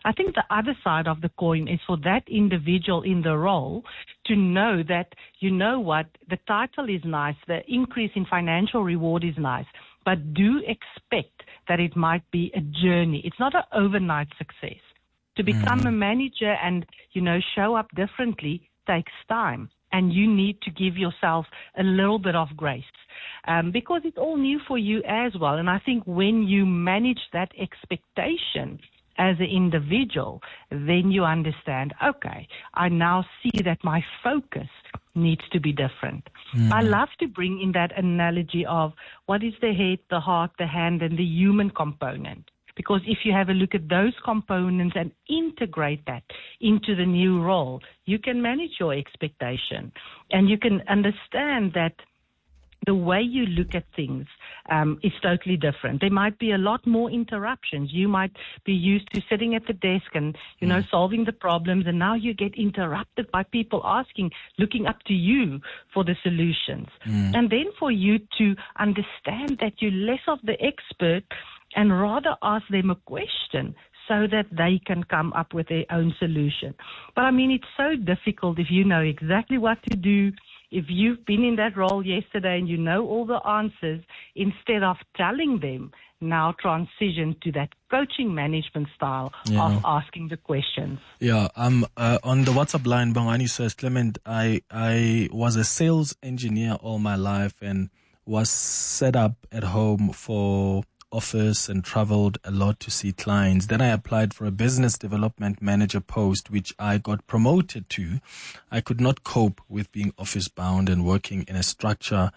I think the other side of the coin is for that individual in the role to know that, you know what, the title is nice, the increase in financial reward is nice, but do expect that it might be a journey. It's not an overnight success. To become a manager and, you know, show up differently takes time. And you need to give yourself a little bit of grace because it's all new for you as well. And I think when you manage that expectation as an individual, then you understand, okay, I now see that my focus needs to be different. I love to bring in that analogy of what is the head, the heart, the hand, and the human component. Because if you have a look at those components and integrate that into the new role, you can manage your expectation and you can understand that the way you look at things is totally different. There might be a lot more interruptions. You might be used to sitting at the desk and, you know, solving the problems, and now you get interrupted by people asking, looking up to you for the solutions. And then for you to understand that you're less of the expert and rather ask them a question so that they can come up with their own solution. But I mean, it's so difficult if you know exactly what to do, if you've been in that role yesterday and you know all the answers, instead of telling them, now transition to that coaching management style of asking the questions. Yeah, on the WhatsApp line, Bongani says, Clement, I was a sales engineer all my life and was set up at home for office and traveled a lot to see clients. Then I applied for a business development manager post, which I got promoted to. I could not cope with being office bound and working in a structure,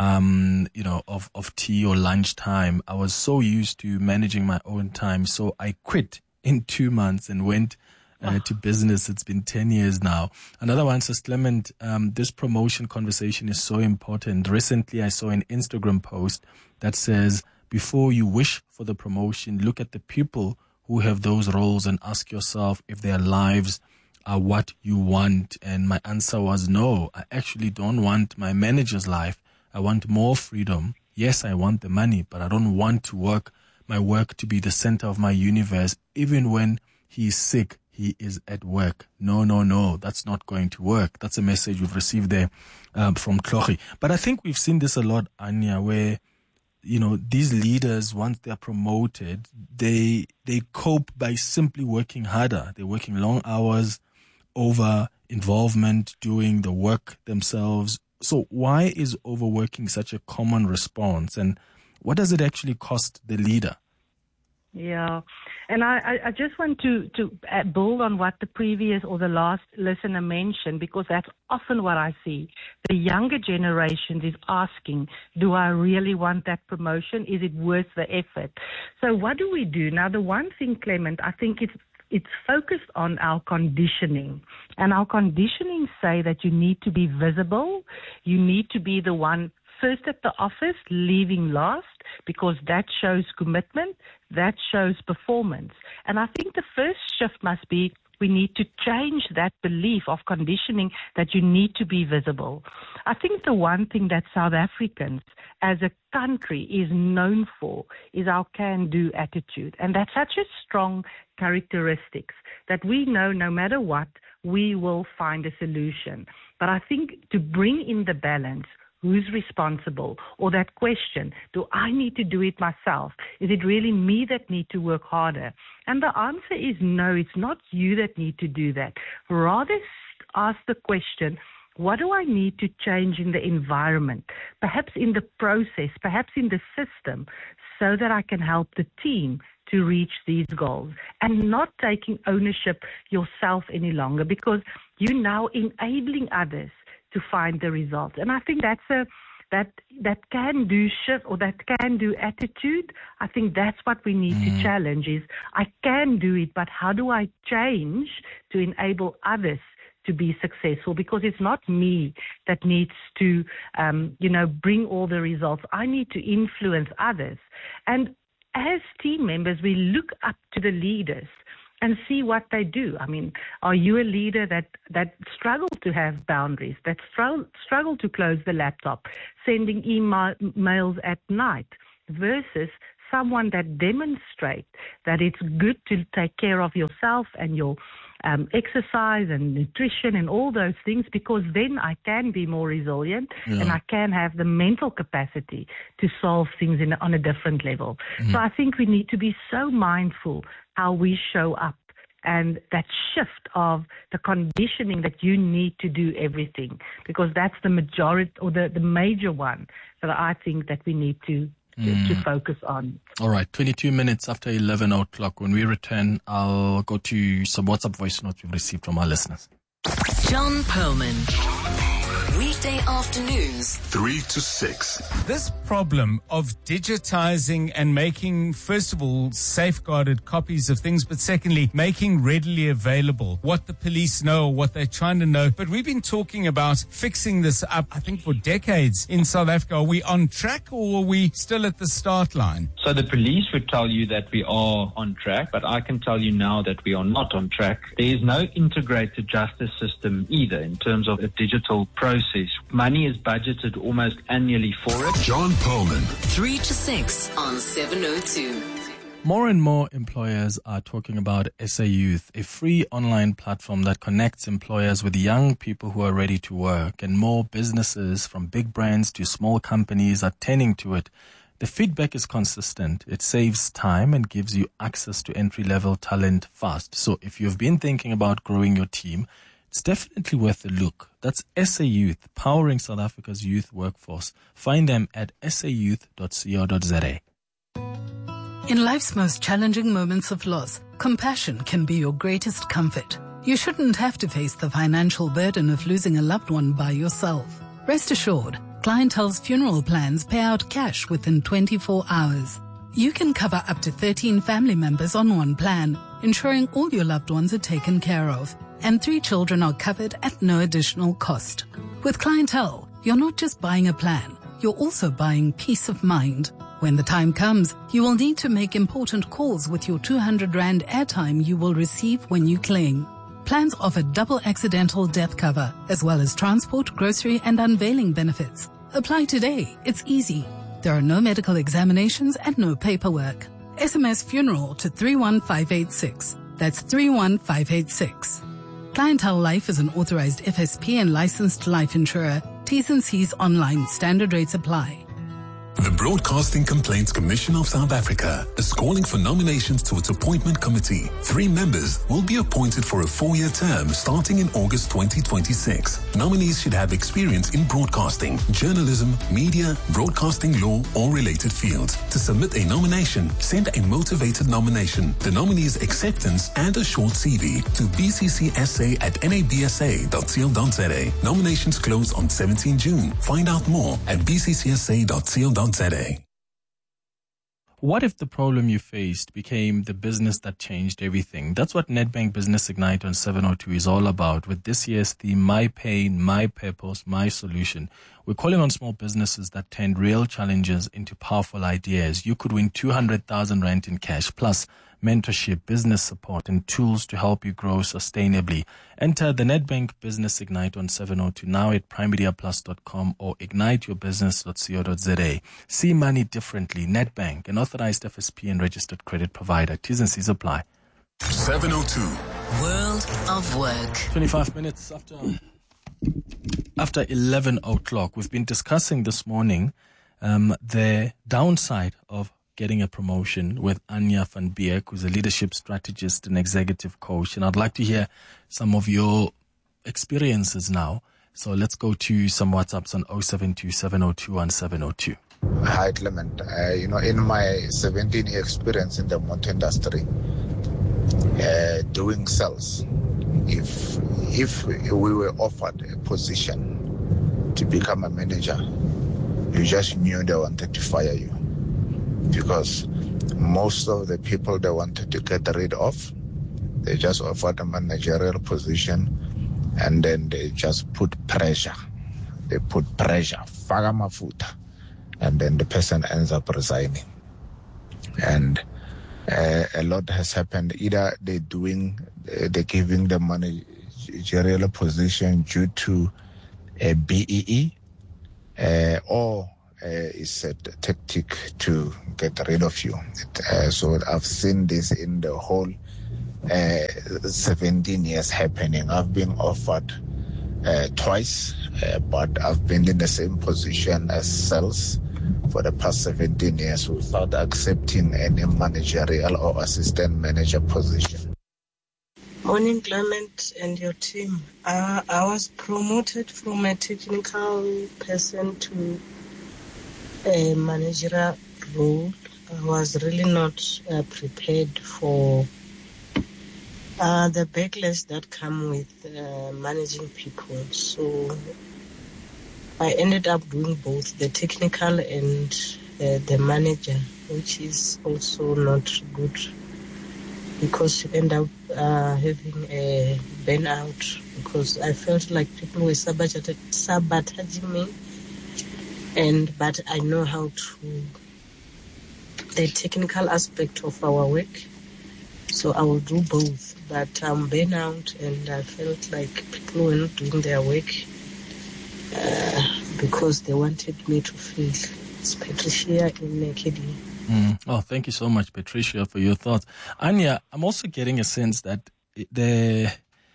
of tea or lunch time. I was so used to managing my own time. So I quit in 2 months and went to business. It's been 10 years now. Another one says, Clement, this promotion conversation is so important. Recently, I saw an Instagram post that says, before you wish for the promotion, look at the people who have those roles and ask yourself if their lives are what you want. And my answer was no, I actually don't want my manager's life. I want more freedom. Yes, I want the money, but I don't want to my work to be the center of my universe. Even when he is sick, he is at work. No, that's not going to work. That's a message we've received there from Tloggi. But I think we've seen this a lot, Anya, where these leaders, once they're promoted, they cope by simply working harder. They're working long hours, over involvement, doing the work themselves. So why is overworking such a common response? And what does it actually cost the leader? Yeah, and I just want to build on what the previous or the last listener mentioned, because that's often what I see. The younger generation is asking, do I really want that promotion? Is it worth the effort? So what do we do? Now, the one thing, Clement, I think it's focused on our conditioning. And our conditioning say that you need to be visible. You need to be the one first at the office, leaving last, because that shows commitment, that shows performance. And I think the first shift must be we need to change that belief of conditioning that you need to be visible. I think the one thing that South Africans as a country is known for is our can-do attitude. And that's such a strong characteristics that we know no matter what, we will find a solution. But I think to bring in the balance, who's responsible? Or that question, do I need to do it myself? Is it really me that need to work harder? And the answer is no, it's not you that need to do that. Rather ask the question, what do I need to change in the environment, perhaps in the process, perhaps in the system, so that I can help the team to reach these goals, and not taking ownership yourself any longer, because you're now enabling others to find the results. And I think that's that can-do shift, or that can-do attitude. I think that's what we need to challenge is, I can do it, but how do I change to enable others to be successful? Because it's not me that needs to, bring all the results. I need to influence others. And as team members, we look up to the leaders and see what they do. I mean, are you a leader that struggles to have boundaries, that struggle to close the laptop, sending emails at night, versus someone that demonstrates that it's good to take care of yourself and your exercise and nutrition and all those things, because then I can be more resilient and I can have the mental capacity to solve things on a different level. So I think we need to be so mindful how we show up, and that shift of the conditioning that you need to do everything, because that's the majority or the major one that I think that we need to focus on. All right, 22 minutes after 11 o'clock. When we return, I'll go to some WhatsApp voice notes we've received from our listeners. John Perlman. Weekday afternoons, 3 to 6. This problem of digitizing and making, first of all, safeguarded copies of things, but secondly, making readily available what the police know, what they're trying to know. But we've been talking about fixing this up, I think, for decades in South Africa. Are we on track, or are we still at the start line? So the police would tell you that we are on track, but I can tell you now that we are not on track. There is no integrated justice system either in terms of a digital process. Money is budgeted almost annually for it. John Perlman. 3 to 6 on 702. More and more employers are talking about SA Youth, a free online platform that connects employers with young people who are ready to work, and more businesses from big brands to small companies are turning to it. The feedback is consistent. It saves time and gives you access to entry-level talent fast. So if you've been thinking about growing your team, it's definitely worth a look. That's SA Youth, powering South Africa's youth workforce. Find them at sayouth.co.za. In life's most challenging moments of loss, compassion can be your greatest comfort. You shouldn't have to face the financial burden of losing a loved one by yourself. Rest assured, Clientele's funeral plans pay out cash within 24 hours. You can cover up to 13 family members on one plan, ensuring all your loved ones are taken care of. And 3 children are covered at no additional cost. With Clientele, you're not just buying a plan, you're also buying peace of mind. When the time comes, you will need to make important calls with your 200 Rand airtime you will receive when you claim. Plans offer double accidental death cover, as well as transport, grocery, and unveiling benefits. Apply today. It's easy. There are no medical examinations and no paperwork. SMS funeral to 31586. That's 31586. Clientele Life is an authorized FSP and licensed life insurer. T's and C's online. Standard rates apply. The Broadcasting Complaints Commission of South Africa is calling for nominations to its appointment committee. 3 members will be appointed for a 4-year term starting in August 2026. Nominees should have experience in broadcasting, journalism, media, broadcasting law, or related fields. To submit a nomination, send a motivated nomination, the nominee's acceptance, and a short CV to bccsa@nabsa.co.za. Nominations close on 17 June. Find out more at bccsa.co.za. What if the problem you faced became the business that changed everything? That's what Nedbank Business Ignite on 702 is all about, with this year's theme, My Pain, My Purpose, My Solution. We're calling on small businesses that turned real challenges into powerful ideas. You could win 200,000 Rand in cash, plus mentorship, business support, and tools to help you grow sustainably. Enter the Nedbank Business Ignite on 702 now at primediaplus.com or igniteyourbusiness.co.za. See money differently. Nedbank, an authorized FSP and registered credit provider. T's and C's apply. 702. World of Work. 25 minutes after 11 o'clock. We've been discussing this morning the downside of getting a promotion with Anya van Beek, who's a leadership strategist and executive coach. And I'd like to hear some of your experiences now. So let's go to some WhatsApps on 072-702-1702. Hi, Clement. In my 17-year experience in the motor industry, doing sales, if we were offered a position to become a manager, you just knew they wanted to fire you. Because most of the people they wanted to get rid of, they just offered a managerial position and then they just put pressure. They put pressure, faga mafuta, and then the person ends up resigning. And a lot has happened. Either they're giving the managerial position due to a BEE, or is a tactic to get rid of you. So I've seen this in the whole 17 years happening. I've been offered twice, but I've been in the same position as sales for the past 17 years without accepting any managerial or assistant manager position. Morning, Clement and your team. I was promoted from a technical person to a managerial role. I was really not prepared for the backlash that come with managing people. So I ended up doing both the technical and the manager, which is also not good because you end up having a burnout because I felt like people were sabotaging me. But I know how to the technical aspect of our work, so I will do both. But I'm burnout, and I felt like people were not doing their work because they wanted me to fail. It's Patricia in KD. Oh, thank you so much, Patricia, for your thoughts. Anya, I'm also getting a sense that the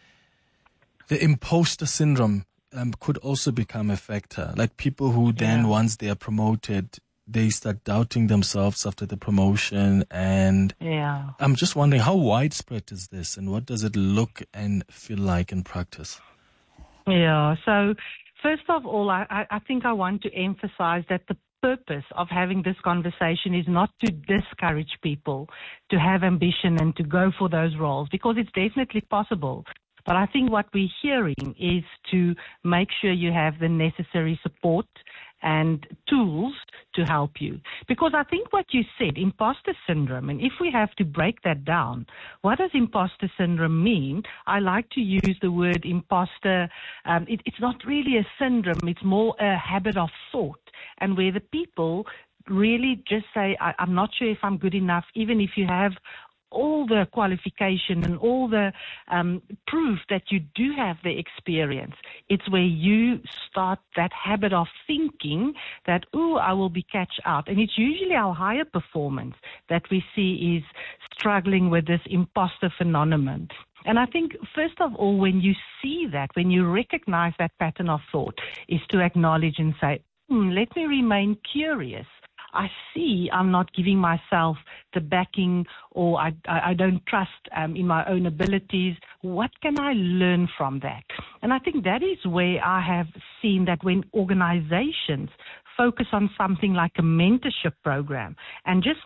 imposter syndrome could also become a factor. Like people who then, once they are promoted, they start doubting themselves after the promotion. And I'm just wondering, how widespread is this, and what does it look and feel like in practice? Yeah, so first of all, I think I want to emphasize that the purpose of having this conversation is not to discourage people to have ambition and to go for those roles, because it's definitely possible. But I think what we're hearing is to make sure you have the necessary support and tools to help you. Because I think what you said, imposter syndrome, and if we have to break that down, what does imposter syndrome mean? I like to use the word imposter. It's not really a syndrome. It's more a habit of thought, and where the people really just say, I'm not sure if I'm good enough, even if you have all the qualification and all the proof that you do have the experience. It's where you start that habit of thinking that, I will be catch out. And it's usually our higher performance that we see is struggling with this imposter phenomenon. And I think, first of all, when you see that, when you recognize that pattern of thought, is to acknowledge and say, let me remain curious. I see I'm not giving myself the backing, or I don't trust in my own abilities. What can I learn from that? And I think that is where I have seen that when organizations focus on something like a mentorship program and just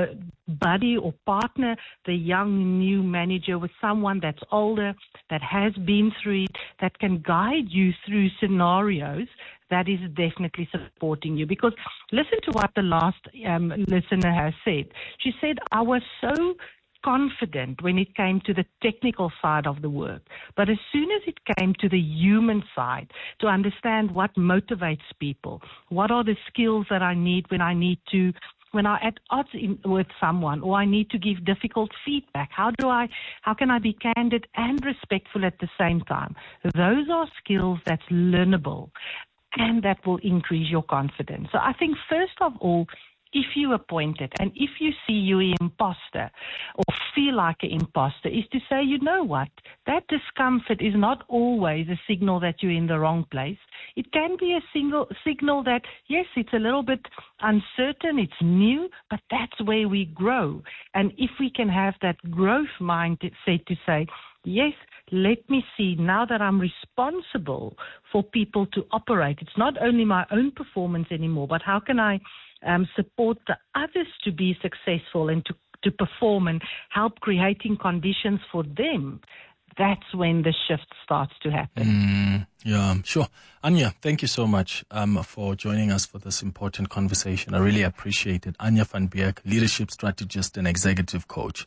buddy or partner the young new manager with someone that's older, that has been through it, that can guide you through scenarios, that is definitely supporting you. Because listen to what the last listener has said. She said, I was so confident when it came to the technical side of the work. But as soon as it came to the human side, to understand what motivates people, what are the skills that I need when I'm at odds with someone, or I need to give difficult feedback, how can I be candid and respectful at the same time? Those are skills that's learnable, and that will increase your confidence. So I think first of all, if you appoint it, and if you see you're an imposter or feel like an imposter, is to say, you know what, that discomfort is not always a signal that you're in the wrong place. It can be a signal that, yes, it's a little bit uncertain, it's new, but that's where we grow. And if we can have that growth mindset to say, yes, let me see, now that I'm responsible for people to operate, it's not only my own performance anymore, but how can I support the others to be successful and to perform and help creating conditions for them. That's when the shift starts to happen. Yeah, sure. Anya, thank you so much for joining us for this important conversation. I really appreciate it. Anya van Beek, leadership strategist and executive coach.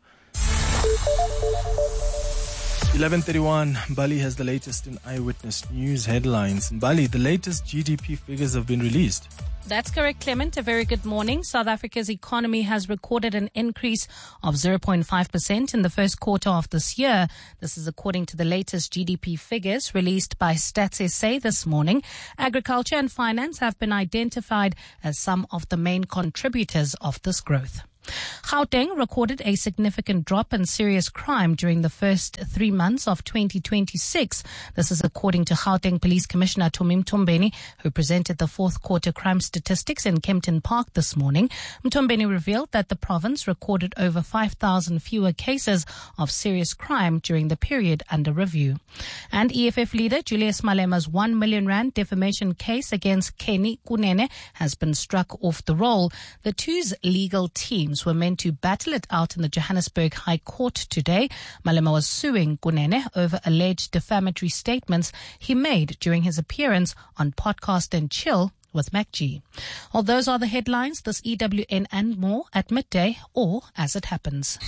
11:31, Mbali has the latest in Eyewitness News headlines. Mbali, the latest GDP figures have been released. That's correct, Clement. A very good morning. South Africa's economy has recorded an increase of 0.5% in the first quarter of this year. This is according to the latest GDP figures released by Stats SA this morning. Agriculture and finance have been identified as some of the main contributors of this growth. Gauteng recorded a significant drop in serious crime during the first 3 months of 2026. This is according to Gauteng Police Commissioner Tomi Mtombeni, who presented the fourth quarter crime statistics in Kempton Park this morning. Mtombeni revealed that the province recorded over 5,000 fewer cases of serious crime during the period under review. And EFF leader Julius Malema's R1 million defamation case against Kenny Kunene has been struck off the roll. The two's legal teams were meant to battle it out in the Johannesburg High Court today. Malema was suing Kunene over alleged defamatory statements he made during his appearance on Podcast and Chill with MacG. Well, those are the headlines. This EWN and more at midday or as it happens.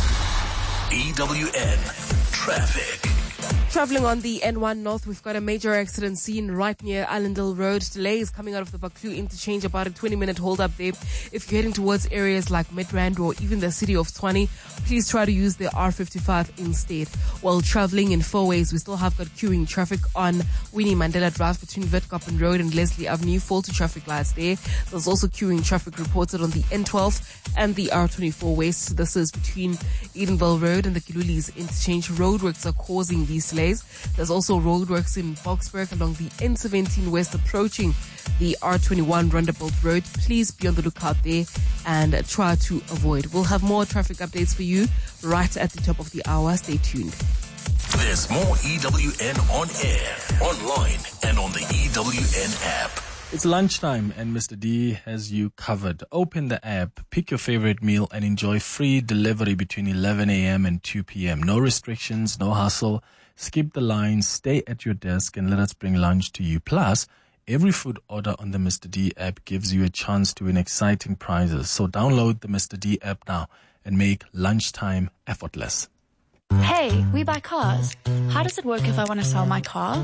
EWN Traffic. Travelling on the N1 North, we've got a major accident scene right near Allendale Road. Delays coming out of the Buccleuch interchange, about a 20-minute hold up there. If you're heading towards areas like Midrand or even the city of Tshwane, please try to use the R55 instead. While travelling in four ways, we still have got queuing traffic on Winnie Mandela Drive between Witkappen Road and Leslie Avenue. Faulty traffic lights there. There's also queuing traffic reported on the N12 and the R24 West. This is between Edenville Road and the Kilulis interchange. Roadworks are causing these delays. There's also roadworks in Boksburg along the N17 West approaching the R21 Rondebolt Road. Please be on the lookout there and try to avoid. We'll have more traffic updates for you right at the top of the hour. Stay tuned. There's more EWN on air, online, and on the EWN app. It's lunchtime and Mr. D has you covered. Open the app, pick your favorite meal and enjoy free delivery between 11 a.m. and 2 p.m. No restrictions, no hustle. Skip the line, stay at your desk and let us bring lunch to you. Plus, every food order on the Mr. D app gives you a chance to win exciting prizes. So download the Mr. D app now and make lunchtime effortless. Hey, we buy cars. How does it work if I want to sell my car?